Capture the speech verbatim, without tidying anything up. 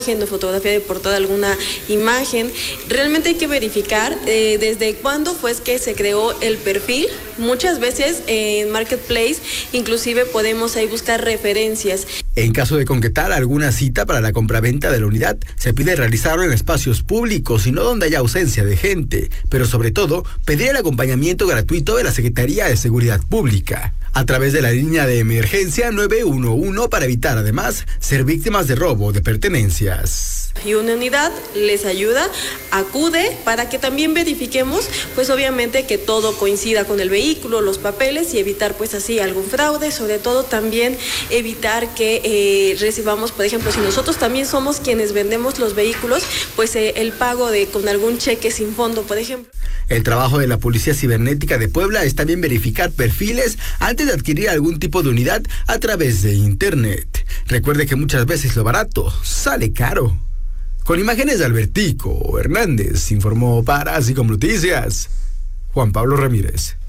de fotografía de portada, alguna imagen. Realmente hay que verificar eh, desde cuándo fue que se creó el perfil. Muchas veces eh, en Marketplace inclusive podemos ahí buscar referencias. En caso de concretar alguna cita para la compraventa de la unidad, se pide realizarlo en espacios públicos y no donde haya ausencia de gente, pero sobre todo pedir el acompañamiento gratuito de la Secretaría de Seguridad Pública a través de la línea de emergencia nueve uno uno para evitar además ser víctimas de robo de pertenencias. Y una unidad les ayuda, acude para que también verifiquemos, pues obviamente que todo coincida con el vehículo, los papeles y evitar pues así algún fraude, sobre todo también evitar que eh, recibamos, por ejemplo, si nosotros también somos quienes vendemos los vehículos, pues eh, el pago de con algún cheque sin fondo, por ejemplo. El trabajo de la Policía Cibernética de Puebla es también verificar perfiles antes de adquirir algún tipo de unidad a través de Internet. Recuerde que muchas veces lo barato sale caro. Con imágenes de Albertico Hernández, informó para Así Como Noticias, Juan Pablo Ramírez.